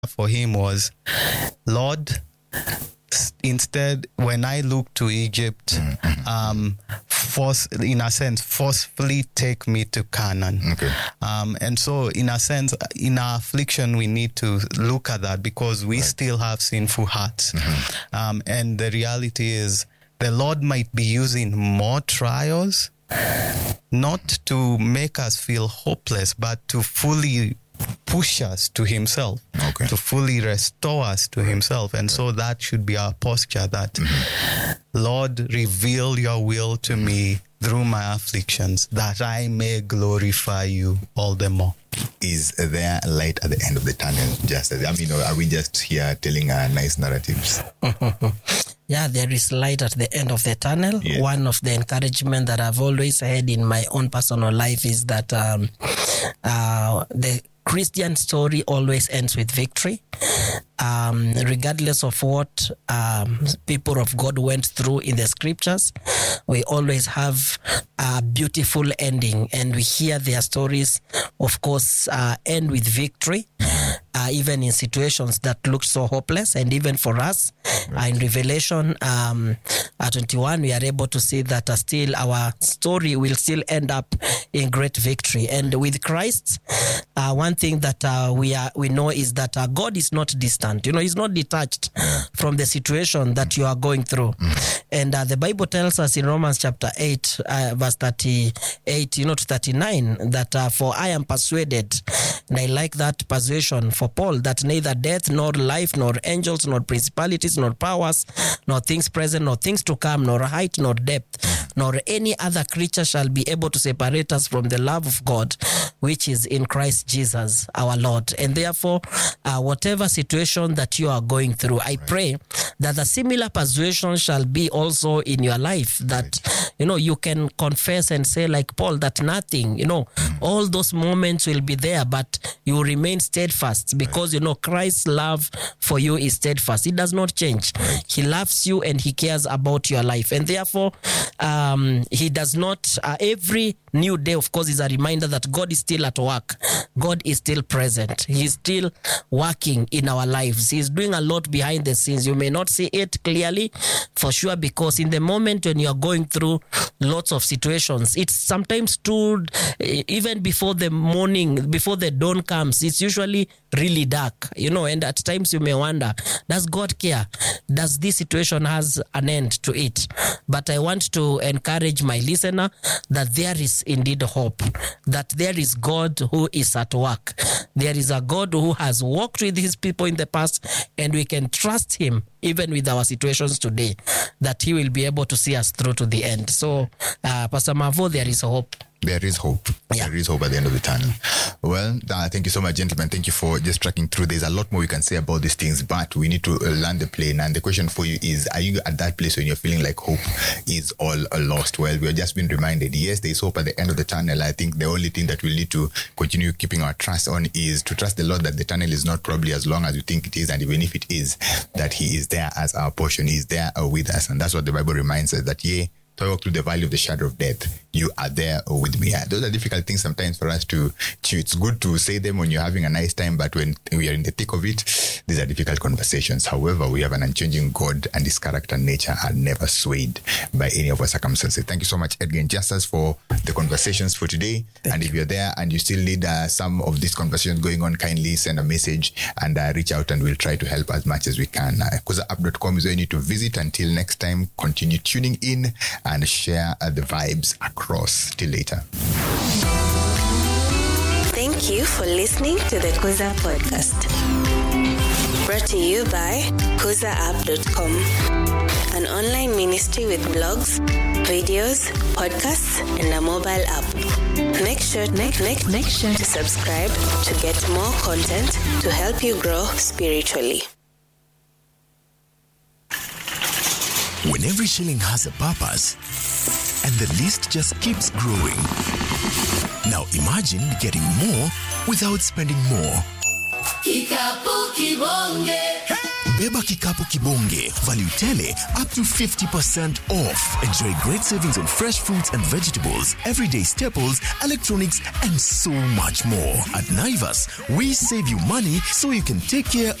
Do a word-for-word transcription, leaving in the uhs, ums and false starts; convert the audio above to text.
for him was, Lord, instead, when I look to Egypt, mm-hmm. um, force, in a sense, forcefully take me to Canaan. Okay. Um, and so, in a sense, in our affliction, we need to look at that because we right. still have sinful hearts. Mm-hmm. Um, and the reality is, the Lord might be using more trials, not to make us feel hopeless, but to fully push us to himself, okay. to fully restore us to himself. And so that should be our posture, that mm-hmm. Lord, reveal your will to me through my afflictions, that I may glorify you all the more. Is there light at the end of the tunnel? Just as, I mean, are we just here telling uh, nice narratives? Yeah, there is light at the end of the tunnel. Yeah. One of the encouragement that I've always had in my own personal life is that um, uh, the Christian story always ends with victory. Um, regardless of what um, people of God went through in the scriptures, we always have a beautiful ending, and we hear their stories, of course, uh, end with victory, uh, even in situations that look so hopeless. And even for us, uh, in Revelation um, uh, twenty-one, we are able to see that uh, still our story will still end up in great victory. And with Christ, uh, one thing that uh, we are we know is that uh, God is not distant. You know, he's not detached from the situation that you are going through. Mm. And uh, the Bible tells us in Romans chapter eight, uh, verse thirty-eight, you know, to thirty-nine, that uh, for I am persuaded, and I like that persuasion for Paul, that neither death, nor life, nor angels, nor principalities, nor powers, nor things present, nor things to come, nor height, nor depth, nor any other creature shall be able to separate us from the love of God, which is in Christ Jesus, our Lord. And therefore, uh, whatever situation that you are going through, I right. pray that a similar persuasion shall be also in your life, that right. you know, you can confess and say like Paul that nothing, you know, mm. all those moments will be there, but you remain steadfast because right. you know Christ's love for you is steadfast. It does not change. Right. He loves you and he cares about your life, and therefore um, he does not uh, every new day, of course, is a reminder that God is still at work. God is still present. He is still working in our lives. He is doing a lot behind the scenes. You may not see it clearly, for sure, because in the moment when you are going through lots of situations, it's sometimes too, even before the morning, before the dawn comes, it's usually really dark, you know, and at times you may wonder, does God care? Does this situation has an end to it? But I want to encourage my listener that there is indeed hope, that there is God who is at work. There is a God who has walked with his people in the past, and we can trust him even with our situations today, that he will be able to see us through to the end. So, uh, Pastor Mavo, there is hope. There is hope. Yeah. There is hope at the end of the tunnel. Well, uh, thank you so much, gentlemen. Thank you for just tracking through. There's a lot more we can say about these things, but we need to uh, land the plane. And the question for you is, are you at that place when you're feeling like hope is all uh, lost? Well, we're just being reminded, yes, there's hope at the end of the tunnel. I think the only thing that we'll need to continue keeping our trust on is to trust the Lord that the tunnel is not probably as long as you think it is. And even if it is, that he is there as our portion. He's there uh, with us. And that's what the Bible reminds us, that, yeah, to walk through the valley of the shadow of death, you are there with me. Yeah, those are difficult things sometimes for us to chew. It's good to say them when you're having a nice time, but when we are in the thick of it, these are difficult conversations. However, we have an unchanging God, and his character and nature are never swayed by any of our circumstances. Thank you so much, Edgar and Justus, for the conversations for today. Thank and you. If you're there and you still need uh, some of these conversations going on, kindly send a message and uh, reach out, and we'll try to help as much as we can. Uh, Kuza App dot com is where you need to visit. Until next time, continue tuning in and share uh, the vibes across. Till later. Thank you for listening to the Kuza Podcast. Brought to you by Kuza App dot com, an online ministry with blogs, videos, podcasts, and a mobile app. Make sure, make, make, make sure to subscribe to get more content to help you grow spiritually. When every shilling has a purpose, and the list just keeps growing. Now imagine getting more without spending more. Kikapu kibonge. Beba Beba kikapu kibonge. Value tele up to fifty percent off. Enjoy great savings on fresh fruits and vegetables, everyday staples, electronics, and so much more. At Naivas, we save you money so you can take care